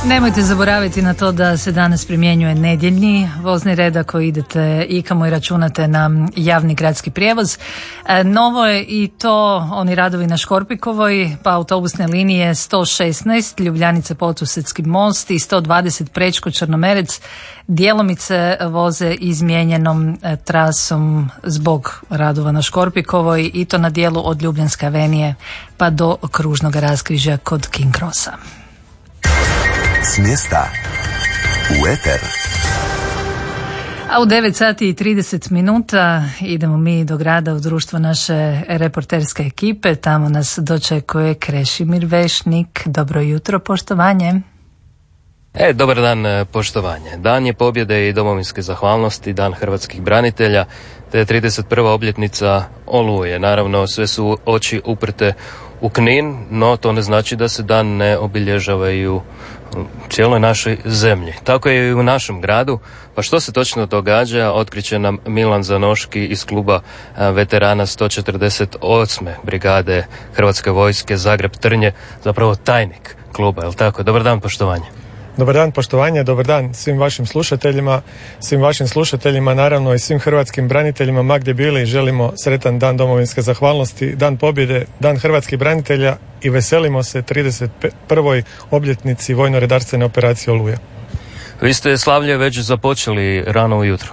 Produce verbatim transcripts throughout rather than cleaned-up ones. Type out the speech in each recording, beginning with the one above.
Nemojte zaboraviti na to da se danas primjenjuje nedjeljni vozni red ako idete ikamo i računate na javni gradski prijevoz. E, novo je i to oni radovi na Škorpikovoj, pa autobusne linije sto šesnaest Ljubljanica Podsusedski most i sto dvadeset Prečko Črnomerec djelomice voze izmijenjenom e, trasom zbog radova na Škorpikovoj i to na dijelu od Ljubljanske avenije pa do kružnog raskrižja kod King Crossa. S mjesta u eter. A u devet sati i trideset minuta idemo mi do grada u društvo naše reporterske ekipe. Tamo nas dočekuje Krešimir Vešnik. Dobro jutro, poštovanje. E, dobar dan, poštovanje. Dan je pobjede i domovinske zahvalnosti, dan hrvatskih branitelja, te trideset prva obljetnica Oluje. Naravno, sve su oči uprte u Knin, no to ne znači da se dan ne obilježavaju u cijeloj našoj zemlji. Tako je i u našem gradu. Pa što se točno događa, otkriće nam Milan Zanoški iz kluba veterana sto četrdeset osme brigade Hrvatske vojske Zagreb Trnje, zapravo tajnik kluba, je li tako? Dobar dan, poštovanje. Dobar dan, poštovanje, dobar dan svim vašim slušateljima, svim vašim slušateljima, naravno i svim hrvatskim braniteljima, ma gdje bili, želimo sretan dan domovinske zahvalnosti, dan pobjede, dan hrvatskih branitelja i veselimo se trideset prvoj obljetnici vojno-redarstvene operacije Oluja. Vi ste slavlje već započeli rano ujutro.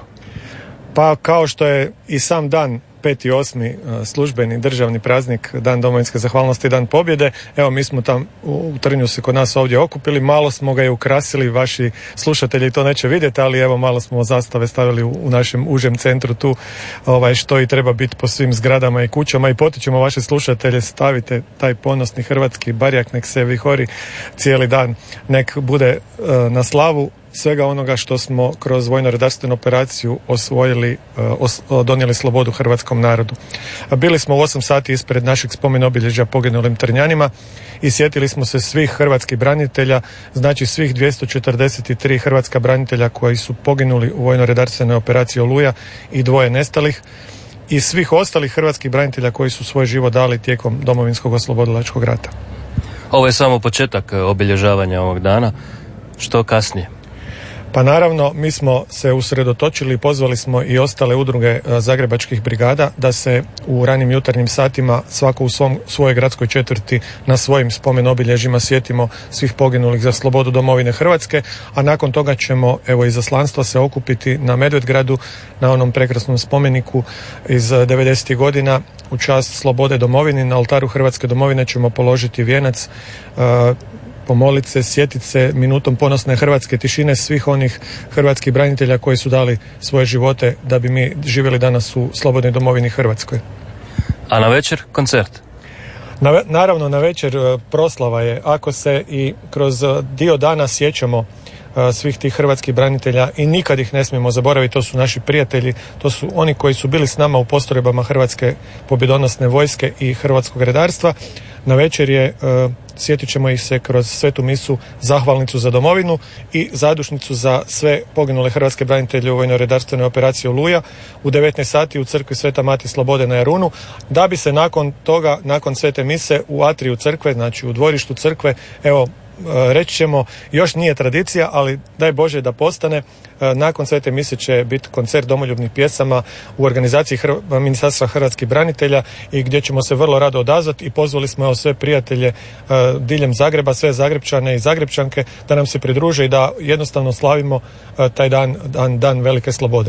Pa kao što je i sam dan peti osmi službeni državni praznik, dan domovinske zahvalnosti, dan pobjede. Evo, mi smo tam u Trnju se kod nas ovdje okupili, malo smo ga i ukrasili, vaši slušatelji to neće vidjeti, ali evo malo smo zastave stavili u, u našem užem centru tu, ovaj, što i treba biti po svim zgradama i kućama, i potičemo vaše slušatelje, stavite taj ponosni hrvatski barjak, nek se vihori cijeli dan, nek bude uh, na slavu svega onoga što smo kroz vojno-redarstvenu operaciju osvojili, os, donijeli slobodu hrvatskom narodu. Bili smo u osam sati ispred našeg spomen obilježja poginulim Trnjanima i sjetili smo se svih hrvatskih branitelja, znači svih dvjesto četrdeset tri hrvatska branitelja koji su poginuli u vojno-redarstvenoj operaciji Oluja i dvoje nestalih, i svih ostalih hrvatskih branitelja koji su svoj život dali tijekom Domovinskog oslobodilačkog rata. Ovo je samo početak obilježavanja ovog dana. Što kasnije? Pa naravno, mi smo se usredotočili i pozvali smo i ostale udruge zagrebačkih brigada da se u ranim jutarnjim satima svako u svom, svojoj gradskoj četvrti na svojim spomen obilježjima sjetimo svih poginulih za slobodu domovine Hrvatske, a nakon toga ćemo evo izaslanstva se okupiti na Medvedgradu na onom prekrasnom spomeniku iz devedesetih godina u čast slobode domovini. Na oltaru Hrvatske domovine ćemo položiti vijenac, uh, pomoliti se, sjetiti se minutom ponosne hrvatske tišine svih onih hrvatskih branitelja koji su dali svoje živote da bi mi živjeli danas u slobodnoj domovini Hrvatskoj. A na večer koncert? Na, naravno na večer proslava je, ako se i kroz dio dana sjećamo svih tih hrvatskih branitelja i nikad ih ne smijemo zaboraviti, to su naši prijatelji, to su oni koji su bili s nama u postrojbama Hrvatske pobjedonosne vojske i hrvatskog redarstva. Na večer je, uh, sjetit ćemo ih se kroz svetu misu, zahvalnicu za domovinu i zadušnicu za sve poginule hrvatske branitelje u vojno-redarstvenoj operaciji Oluja u devetnaest sati u crkvi Sveta Mati Slobode na Jarunu, da bi se nakon toga, nakon svete mise u atriju crkve, znači u dvorištu crkve, evo, reći ćemo, još nije tradicija, ali daj Bože da postane, nakon svete mise će biti koncert domoljubnih pjesama u organizaciji Hr- Ministarstva hrvatskih branitelja i gdje ćemo se vrlo rado odazvati i pozvali smo evo sve prijatelje uh, diljem Zagreba, sve Zagrebčane i Zagrebčanke da nam se pridruže i da jednostavno slavimo uh, taj dan, dan, dan velike slobode.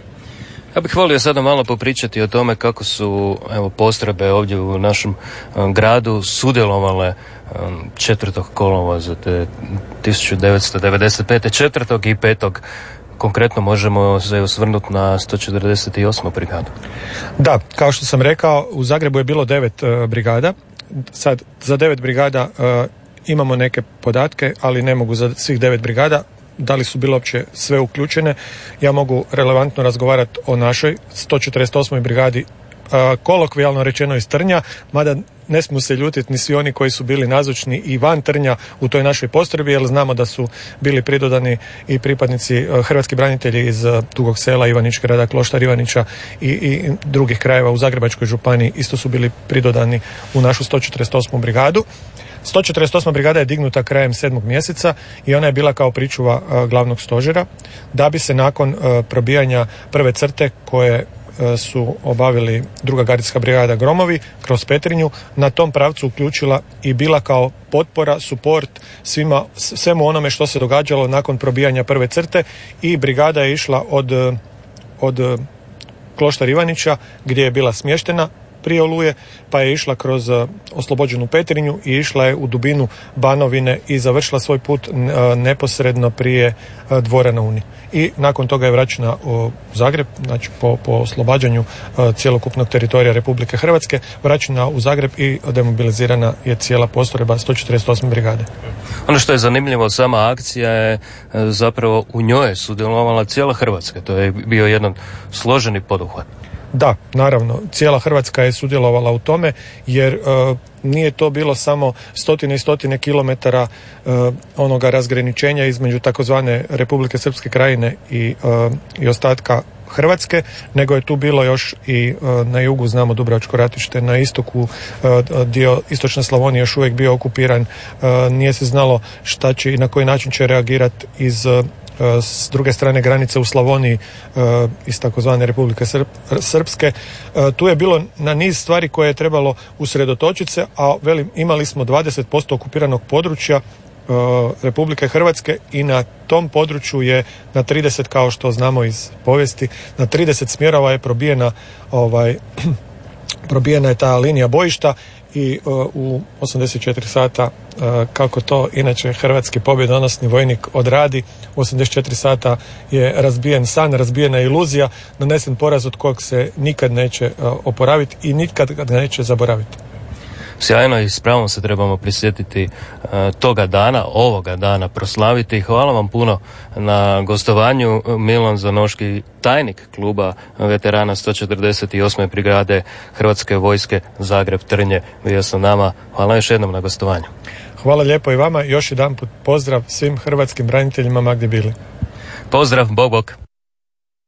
Ja bih volio sada malo popričati o tome kako su evo postrojbe ovdje u našem um, gradu sudjelovale um, četvrtog kolovoza te tisuću devetsto devedeset pete četvrtog i petog Konkretno možemo se osvrnuti na sto četrdeset osmu brigadu. Da, kao što sam rekao, u Zagrebu je bilo devet uh, brigada. Sad za devet brigada uh, imamo neke podatke, ali ne mogu za svih devet brigada. Da li su bile uopće sve uključene? Ja mogu relevantno razgovarati o našoj sto četrdeset osmoj brigadi, uh, kolokvijalno rečeno iz Trnja, mada ne smiju se ljutiti ni svi oni koji su bili nazočni i van Trnja u toj našoj postrojbi, jer znamo da su bili pridodani i pripadnici uh, hrvatski branitelji iz uh, Dugog Sela, Ivaničke Rada, Kloštar Ivanića i, i drugih krajeva u Zagrebačkoj županiji, isto su bili pridodani u našu sto četrdeset osmu brigadu. sto četrdeset osma brigada je dignuta krajem sedmog mjeseca i ona je bila kao pričuva glavnog stožera, da bi se nakon probijanja prve crte koje su obavili druga gardijska brigada Gromovi kroz Petrinju, na tom pravcu uključila i bila kao potpora, suport svima, svemu onome što se događalo nakon probijanja prve crte, i brigada je išla od, od Kloštar Ivanića gdje je bila smještena prije Oluje, pa je išla kroz oslobođenu Petrinju i išla je u dubinu Banovine i završila svoj put neposredno prije Dvora na Uni. I nakon toga je vraćena u Zagreb, znači po, po oslobađanju cjelokupnog teritorija Republike Hrvatske, vraćena u Zagreb i demobilizirana je cijela postrojba sto četrdeset osme brigade. Ono što je zanimljivo, sama akcija je zapravo u njoj je sudjelovala cijela Hrvatska. To je bio jedan složeni poduhvat. Da, naravno, cijela Hrvatska je sudjelovala u tome, jer e, nije to bilo samo stotine i stotine kilometara e, onoga razgraničenja između takozvane Republike Srpske krajine i, e, i ostatka Hrvatske, nego je tu bilo još i e, na jugu, znamo Dubrovačko ratište, na istoku e, dio istočne Slavonije još uvijek bio okupiran, e, nije se znalo šta će i na koji način će reagirati iz s druge strane granice u Slavoniji iz takozvane Republike Srp, Srpske. Tu je bilo na niz stvari koje je trebalo usredotočiti se, a velim, imali smo dvadeset posto okupiranog područja Republike Hrvatske i na tom području je na trideset, kao što znamo iz povijesti, na trideset smjerova je probijena ovaj, probijena je ta linija bojišta i uh, u osamdeset četiri sata, uh, kako to inače hrvatski pobjedonosni vojnik odradi, u osamdeset četiri sata je razbijen san, razbijena iluzija, nanesen poraz od kojeg se nikad neće uh, oporaviti i nikad ga neće zaboraviti. Sjajno, i s pravom se trebamo prisjetiti uh, toga dana, ovoga dana proslaviti. Hvala vam puno na gostovanju. Milan Zanoški, tajnik kluba veterana sto četrdeset osme brigade Hrvatske vojske Zagreb Trnje, bio sam nama. Hvala još jednom na gostovanju. Hvala lijepo i vama. Još jedan put pozdrav svim hrvatskim braniteljima ma gdje bili. Pozdrav, bog bog.